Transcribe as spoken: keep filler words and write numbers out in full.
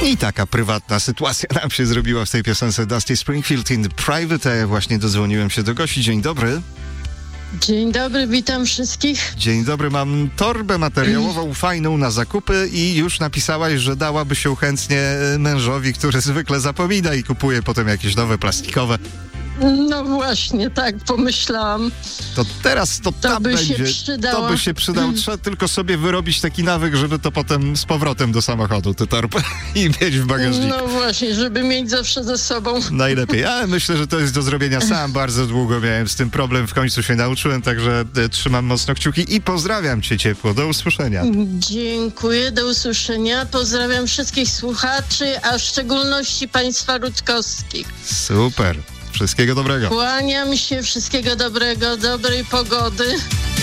I taka prywatna sytuacja nam się zrobiła w tej piosence Dusty Springfield in the Private, a ja właśnie dodzwoniłem się do Gosi. Dzień dobry. Dzień dobry, witam wszystkich. Dzień dobry, mam torbę materiałową fajną na zakupy i już napisałaś, że dałaby się chętnie mężowi, który zwykle zapomina i kupuje potem jakieś nowe plastikowe. No właśnie, tak pomyślałam. To teraz to, To tam by będzie. się przydało. To by się przydał. Trzeba tylko sobie wyrobić taki nawyk, żeby to potem z powrotem do samochodu tę torbę i mieć w bagażniku. No właśnie, żeby mieć zawsze ze sobą. Najlepiej, ale myślę, że to jest do zrobienia. Sam bardzo długo miałem z tym problem, w końcu się nauczyłem, także e, trzymam mocno kciuki i pozdrawiam cię ciepło. Do usłyszenia. Dziękuję, do usłyszenia. Pozdrawiam wszystkich słuchaczy, a w szczególności państwa rutkowskich. Super. Wszystkiego dobrego. Kłaniam się, wszystkiego dobrego, dobrej pogody.